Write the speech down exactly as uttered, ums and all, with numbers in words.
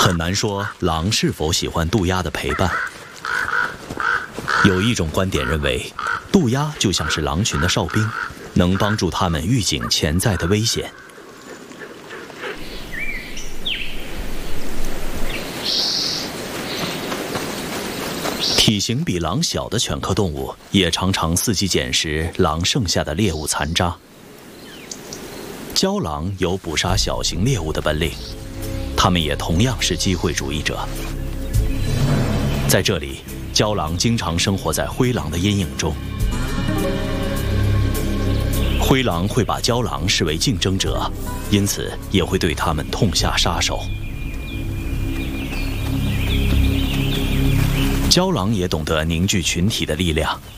很难说狼是否喜欢渡鸦的陪伴。有一种观点认为，渡鸦就像是狼群的哨兵，能帮助他们预警潜在的危险。体型比狼小的犬科动物也常常伺机捡食狼剩下的猎物残渣。郊狼有捕杀小型猎物的本领，它们也同样是机会主义者。在这里，郊狼经常生活在灰狼的阴影中。灰狼会把郊狼视为竞争者，因此也会对它们痛下杀手。郊狼也懂得凝聚群体的力量，